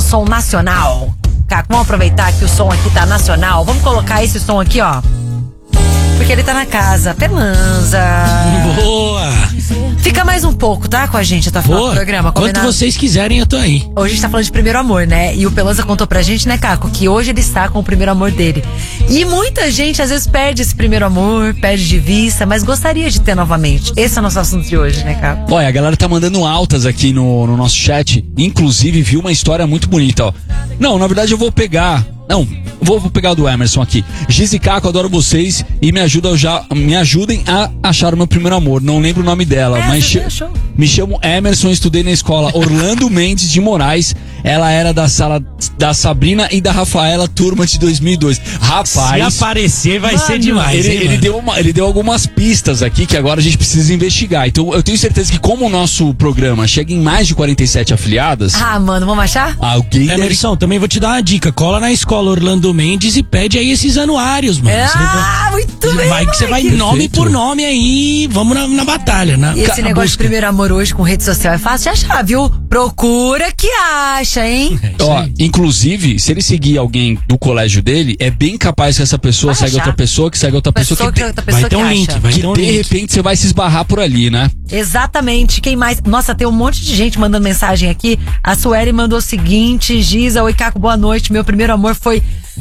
som nacional. Caco, vamos aproveitar que o som aqui tá nacional. Vamos colocar esse som aqui, ó. Porque ele tá na casa. Pelanza. Boa! Fica mais um pouco, tá? Com a gente até o final do programa. Quanto vocês quiserem, eu tô aí. Hoje a gente tá falando de primeiro amor, né? E o Pelanza contou pra gente, né, Caco, que hoje ele está com o primeiro amor dele. E muita gente, às vezes, perde esse primeiro amor, perde de vista, mas gostaria de ter novamente. Esse é o nosso assunto de hoje, né, Caco? Olha, a galera tá mandando altas aqui no nosso chat. Inclusive, viu uma história muito bonita, ó. Não, na verdade eu vou pegar... Não, vou pegar o do Emerson aqui. Giz e Caco, adoro vocês e me ajudem a achar o meu primeiro amor. Não lembro o nome dela, mas me chamo Emerson, estudei na escola Orlando Mendes de Moraes. Ela era da sala da Sabrina e da Rafaela, turma de 2002. Rapaz, se aparecer vai ser demais. Ele deu algumas pistas aqui que agora a gente precisa investigar. Então eu tenho certeza que como o nosso programa chega em mais de 47 afiliadas... Ah, mano, vamos achar? Alguém... Emerson, também vou te dar uma dica. Cola na escola Orlando Mendes e pede aí esses anuários, mano. Muito bem, vai que você vai nome por nome aí, vamos na batalha, né? E esse negócio de primeiro amor hoje com rede social é fácil de achar, viu? Procura que acha, hein? Ó, inclusive, se ele seguir alguém do colégio dele, é bem capaz que essa pessoa segue outra pessoa, que segue outra pessoa, que vai ter um link, de repente você vai se esbarrar por ali, né? Exatamente. Quem mais? Nossa, tem um monte de gente mandando mensagem aqui. A Sueli mandou o seguinte: Giza, oi Caco, boa noite. Meu primeiro amor foi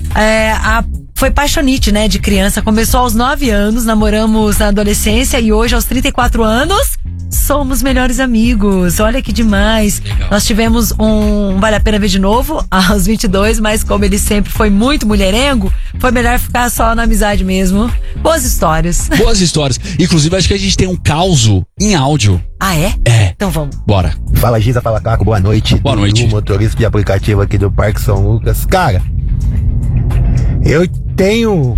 paixonite, né, de criança. Começou aos 9 anos, namoramos na adolescência e hoje, aos 34 anos, somos melhores amigos. Olha que demais. Legal. Nós tivemos um Vale a Pena Ver de Novo aos 22, mas como ele sempre foi muito mulherengo, foi melhor ficar só na amizade mesmo. Boas histórias. Boas histórias. Inclusive, acho que a gente tem um causo em áudio. Ah, é? É. Então vamos. Bora. Fala, Giza, fala, Caco, boa noite. Boa noite. Motorista de aplicativo aqui do Parque São Lucas. Cara, eu tenho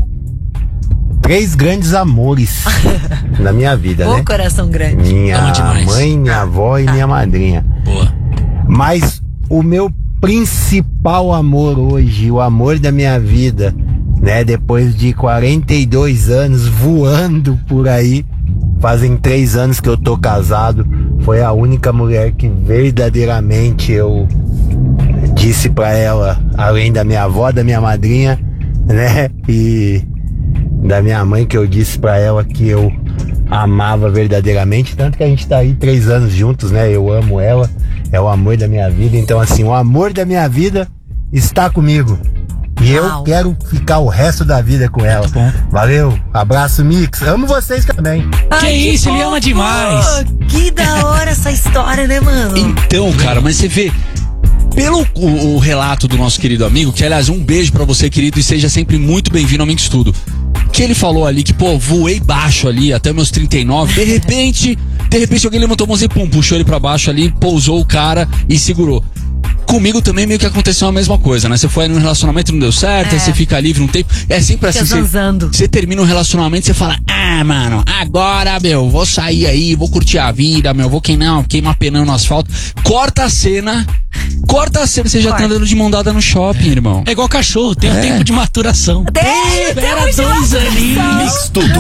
3 grandes amores na minha vida, né? Coração grande. Minha mãe, minha avó e minha madrinha. Boa. Mas o meu principal amor hoje, o amor da minha vida, né? Depois de 42 anos voando por aí, fazem 3 anos que eu tô casado, foi a única mulher que verdadeiramente eu disse pra ela, além da minha avó, da minha madrinha, né? E da minha mãe, que eu disse pra ela que eu amava verdadeiramente, tanto que a gente tá aí 3 anos juntos, né? Eu amo ela, é o amor da minha vida. Então assim, o amor da minha vida está comigo e eu quero ficar o resto da vida com ela. Valeu, abraço, Mix, amo vocês também. Que isso, ele ama demais. Que da hora essa história, né, mano? Então, cara, mas você vê, pelo o relato do nosso querido amigo, que aliás, um beijo pra você, querido, e seja sempre muito bem-vindo ao Mix Tudo, que ele falou ali que, pô, voei baixo ali até meus 39, de repente alguém levantou a mãozinha, pum, puxou ele pra baixo ali, pousou o cara e segurou. Comigo também meio que aconteceu a mesma coisa, né? Você foi num relacionamento, não deu certo, aí você fica livre um tempo. É sempre assim, você termina um relacionamento, você fala, mano, agora, meu, vou sair aí, vou curtir a vida, meu, vou queimar penando no asfalto. Corta a cena, você já tá andando de mão dada no shopping, irmão. É igual cachorro, tem um tempo de maturação. Espera 2 aninhos. Mix Tudo.